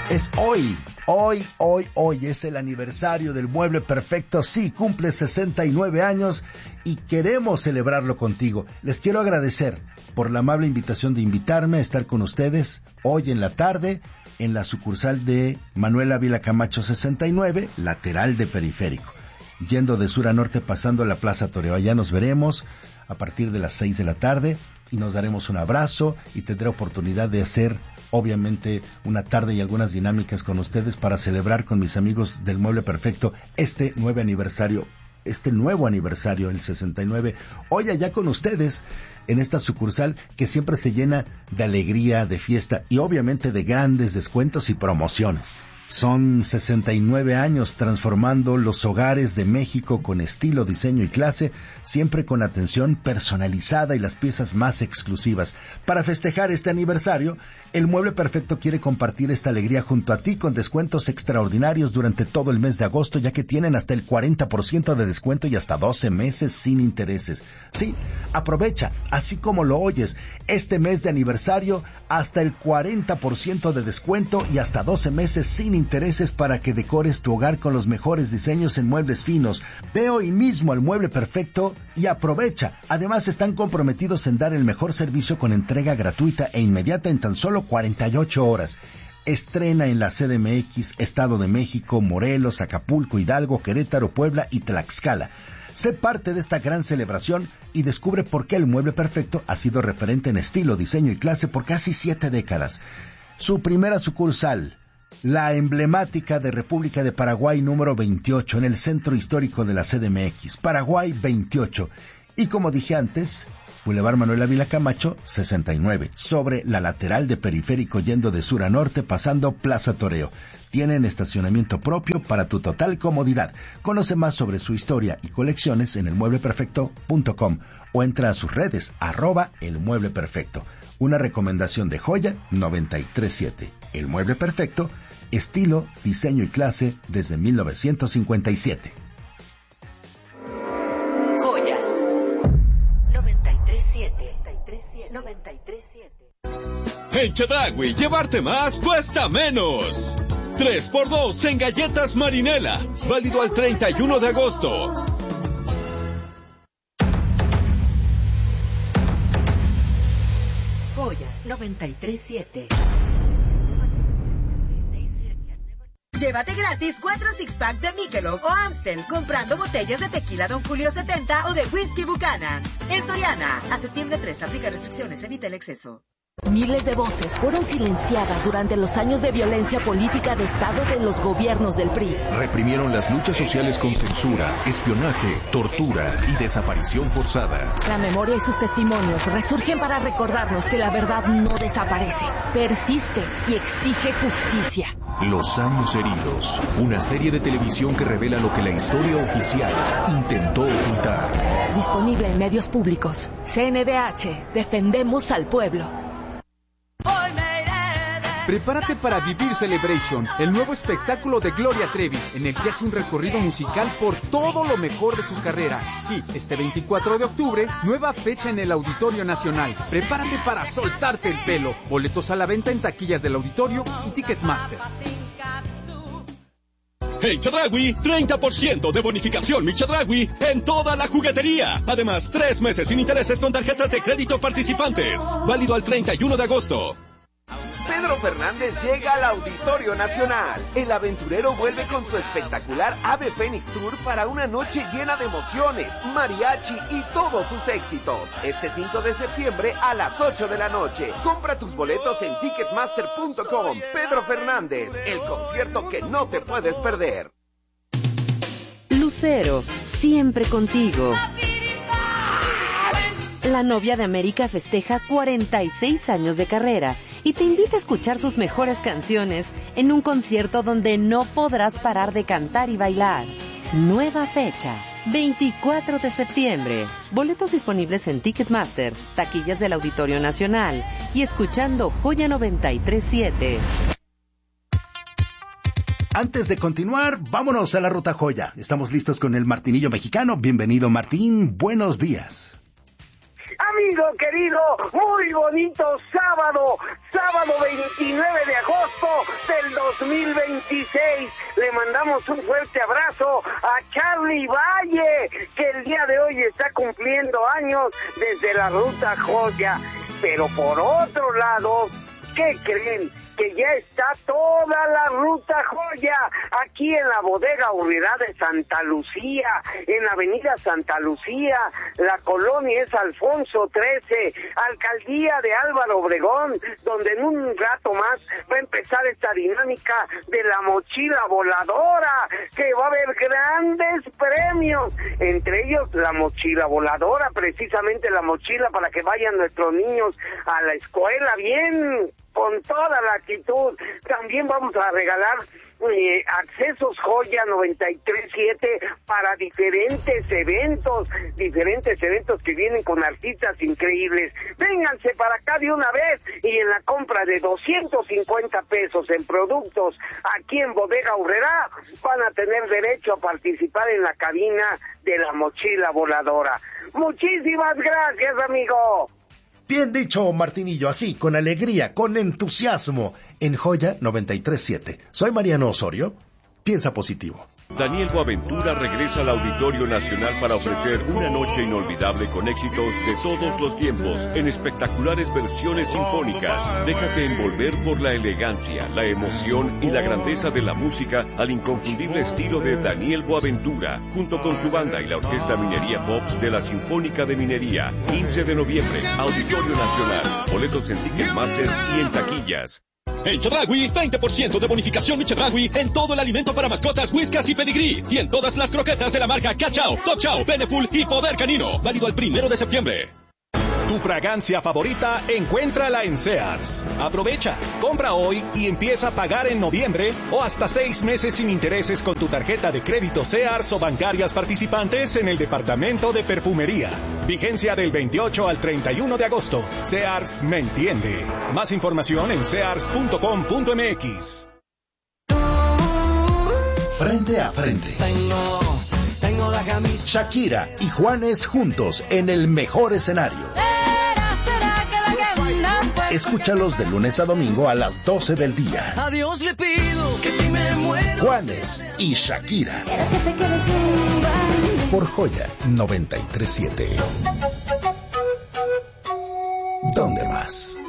Es hoy es el aniversario del Mueble Perfecto. Sí, cumple 69 años y queremos celebrarlo contigo. Les quiero agradecer por la amable invitación de invitarme a estar con ustedes hoy en la tarde en la sucursal de Manuel Ávila Camacho 69, lateral de Periférico. Yendo de sur a norte pasando la Plaza Toreo. Allá nos veremos a partir de las 6 de la tarde y nos daremos un abrazo y tendré oportunidad de hacer, obviamente, una tarde y algunas dinámicas con ustedes para celebrar con mis amigos del Mueble Perfecto este nuevo aniversario, el 69. Hoy allá con ustedes en esta sucursal que siempre se llena de alegría, de fiesta y obviamente de grandes descuentos y promociones. Son 69 años transformando los hogares de México con estilo, diseño y clase, siempre con atención personalizada y las piezas más exclusivas. Para festejar este aniversario, el Mueble Perfecto quiere compartir esta alegría junto a ti con descuentos extraordinarios durante todo el mes de agosto, ya que tienen hasta el 40% de descuento y hasta 12 meses sin intereses. Sí, aprovecha, así como lo oyes, este mes de aniversario hasta el 40% de descuento y hasta 12 meses sin intereses para que decores tu hogar con los mejores diseños en muebles finos. Ve hoy mismo al Mueble Perfecto y aprovecha. Además, están comprometidos en dar el mejor servicio con entrega gratuita e inmediata en tan solo 48 horas. Estrena en la CDMX, Estado de México, Morelos, Acapulco, Hidalgo, Querétaro, Puebla y Tlaxcala. Sé parte de esta gran celebración y descubre por qué el Mueble Perfecto ha sido referente en estilo, diseño y clase por casi 7 décadas. Su primera sucursal, la emblemática de República de Paraguay número 28, en el centro histórico de la CDMX, Paraguay 28. Y como dije antes, Boulevard Manuel Ávila Camacho 69, sobre la lateral de Periférico yendo de sur a norte pasando Plaza Toreo. Tienen estacionamiento propio para tu total comodidad. Conoce más sobre su historia y colecciones en elmuebleperfecto.com o entra a sus redes @elmuebleperfecto. Una recomendación de Joya 937. El Mueble Perfecto, estilo, diseño y clase desde 1957. Joya 937. 937. En Chedraui, llevarte más cuesta menos. 3x2 en galletas Marinela. Válido al 31 de agosto. Joya 937. Llévate gratis 4 six-pack de Michelob o Amstel comprando botellas de tequila Don Julio 70 o de whisky Buchanan's. En Soriana, a septiembre 3, aplica restricciones, evita el exceso. Miles de voces fueron silenciadas durante los años de violencia política de Estado de los gobiernos del PRI. Reprimieron las luchas sociales con censura, espionaje, tortura y desaparición forzada. La memoria y sus testimonios resurgen para recordarnos que la verdad no desaparece, persiste y exige justicia. Los años heridos, una serie de televisión que revela lo que la historia oficial intentó ocultar. Disponible en medios públicos. CNDH, defendemos al pueblo. Prepárate para vivir Celebration, el nuevo espectáculo de Gloria Trevi, en el que hace un recorrido musical por todo lo mejor de su carrera. Sí, este 24 de octubre, nueva fecha en el Auditorio Nacional. Prepárate para soltarte el pelo. Boletos a la venta en taquillas del auditorio y Ticketmaster. En Chedraui, 30% de bonificación Mi Chedraui en toda la juguetería. Además, 3 meses sin intereses con tarjetas de crédito participantes. Válido al 31 de agosto. Pedro Fernández llega al Auditorio Nacional. El aventurero vuelve con su espectacular Ave Fénix Tour para una noche llena de emociones, mariachi y todos sus éxitos. Este 5 de septiembre a las 8 de la noche. Compra tus boletos en Ticketmaster.com. Pedro Fernández, el concierto que no te puedes perder. Lucero, siempre contigo. La novia de América festeja 46 años de carrera y te invita a escuchar sus mejores canciones en un concierto donde no podrás parar de cantar y bailar. Nueva fecha, 24 de septiembre. Boletos disponibles en Ticketmaster, taquillas del Auditorio Nacional y escuchando Joya 937. Antes de continuar, vámonos a la Ruta Joya. Estamos listos con el Martinillo mexicano. Bienvenido, Martín. Buenos días. Amigo querido, muy bonito sábado 29 de agosto del 2026. Le mandamos un fuerte abrazo a Charlie Valle, que el día de hoy está cumpliendo años desde la Ruta Joya. Pero por otro lado, ¿qué creen? Que ya está toda la Ruta Joya aquí en la Bodega Aurrerá de Santa Lucía, en la avenida Santa Lucía. La colonia es Alfonso 13, alcaldía de Álvaro Obregón, donde en un rato más va a empezar esta dinámica de la mochila voladora, que va a haber grandes premios, entre ellos la mochila voladora, precisamente la mochila para que vayan nuestros niños a la escuela bien, con toda la actitud. También vamos a regalar accesos Joya 93.7 para diferentes eventos que vienen con artistas increíbles. Vénganse para acá de una vez, y en la compra de 250 pesos en productos aquí en Bodega Aurrerá van a tener derecho a participar en la cabina de la mochila voladora. Muchísimas gracias, amigo. Bien dicho, Martinillo, así, con alegría, con entusiasmo, en Joya 93.7. Soy Mariano Osorio. Piensa positivo. Daniel Boaventura regresa al Auditorio Nacional para ofrecer una noche inolvidable con éxitos de todos los tiempos, en espectaculares versiones sinfónicas. Déjate envolver por la elegancia, la emoción y la grandeza de la música al inconfundible estilo de Daniel Boaventura, junto con su banda y la Orquesta Minería Pops de la Sinfónica de Minería. 15 de noviembre, Auditorio Nacional. Boletos en Ticketmaster y en taquillas. En Chedraui, 20% de bonificación Chedraui en todo el alimento para mascotas, Whiskas y Pedigrí. Y en todas las croquetas de la marca Cachao, Top Chow, Beneful y Poder Canino. Válido al 1 de septiembre. Tu fragancia favorita, encuéntrala en Sears. Aprovecha, compra hoy y empieza a pagar en noviembre o hasta 6 meses sin intereses con tu tarjeta de crédito Sears o bancarias participantes en el departamento de perfumería. Vigencia del 28 al 31 de agosto. Sears me entiende. Más información en sears.com.mx. Frente a frente. Tengo la camisa. Shakira y Juanes juntos en el mejor escenario. Escúchalos de lunes a domingo a las 12 del día. A Dios le pido que si me muero. Juanes y Shakira. Por Joya 93.7. ¿Dónde más?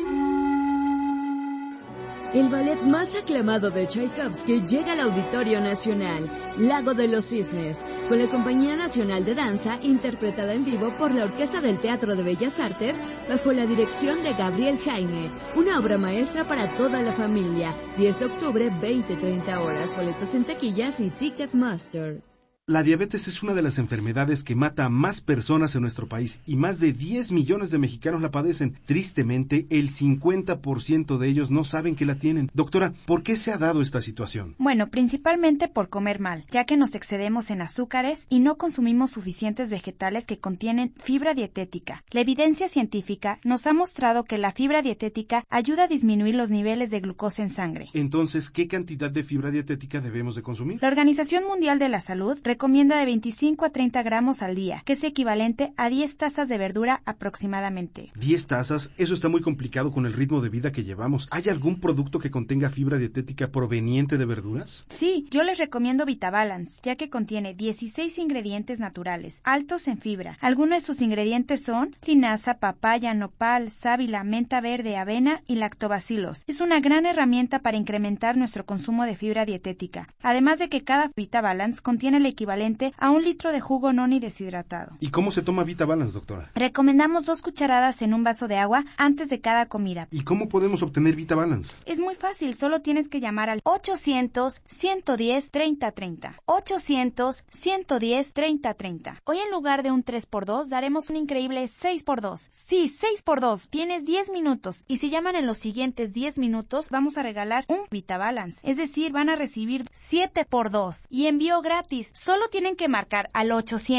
El ballet más aclamado de Tchaikovsky llega al Auditorio Nacional, Lago de los Cisnes, con la Compañía Nacional de Danza, interpretada en vivo por la Orquesta del Teatro de Bellas Artes, bajo la dirección de Gabriel Jaime. Una obra maestra para toda la familia. 10 de octubre, 20-30 horas. Boletos en taquillas y Ticketmaster. La diabetes es una de las enfermedades que mata a más personas en nuestro país y más de 10 millones de mexicanos la padecen. Tristemente, el 50% de ellos no saben que la tienen. Doctora, ¿por qué se ha dado esta situación? Bueno, principalmente por comer mal, ya que nos excedemos en azúcares y no consumimos suficientes vegetales que contienen fibra dietética. La evidencia científica nos ha mostrado que la fibra dietética ayuda a disminuir los niveles de glucosa en sangre. Entonces, ¿qué cantidad de fibra dietética debemos de consumir? La Organización Mundial de la Salud recomienda de 25 a 30 gramos al día, que es equivalente a 10 tazas de verdura aproximadamente. 10 tazas, eso está muy complicado con el ritmo de vida que llevamos. ¿Hay algún producto que contenga fibra dietética proveniente de verduras? Sí, yo les recomiendo VitaBalance, ya que contiene 16 ingredientes naturales, altos en fibra. Algunos de sus ingredientes son linaza, papaya, nopal, sábila, menta verde, avena y lactobacilos. Es una gran herramienta para incrementar nuestro consumo de fibra dietética, además de que cada VitaBalance contiene el equivalente a 1 litro de jugo noni deshidratado. ¿Y cómo se toma VitaBalance, doctora? Recomendamos 2 cucharadas en un vaso de agua antes de cada comida. ¿Y cómo podemos obtener VitaBalance? Es muy fácil, solo tienes que llamar al 800-110-3030. 800-110-3030. Hoy en lugar de un 3x2 daremos un increíble 6x2. Sí, 6x2. Tienes 10 minutos. Y si llaman en los siguientes 10 minutos, vamos a regalar un VitaBalance. Es decir, van a recibir 7x2. Y envío gratis. Solo tienen que marcar al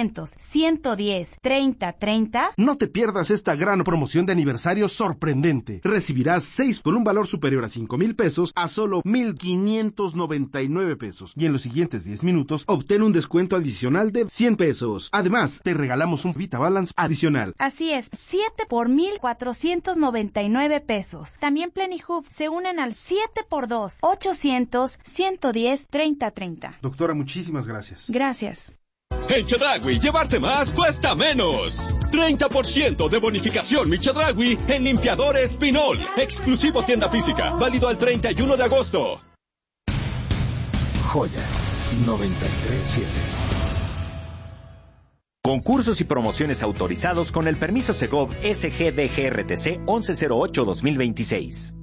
800-110-3030. No te pierdas esta gran promoción de aniversario sorprendente. Recibirás 6 con un valor superior a 5,000 pesos a solo 1,599 pesos. Y en los siguientes 10 minutos, obtén un descuento adicional de 100 pesos. Además, te regalamos un VitaBalance adicional. Así es, 7 por 1,499 pesos. También Plenihub se unen al 7x2, 800-110-3030. Doctora, muchísimas gracias. Gracias. En Chedraui, llevarte más cuesta menos. 30% de bonificación Mi Chedraui en limpiadores Pinol. Exclusivo tienda física, válido al 31 de agosto. Joya 93.7. Concursos y promociones autorizados con el permiso Segov SGDGRTC 1108-2026.